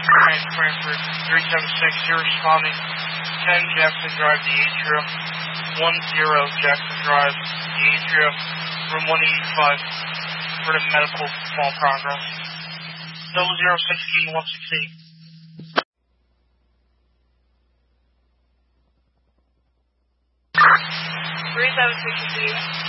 Frankfurt 376, you're responding 10 Jackson Drive, the atrium, 10 Jackson Drive, the atrium, room 185 for the medical fall progress. 006 168. 3762.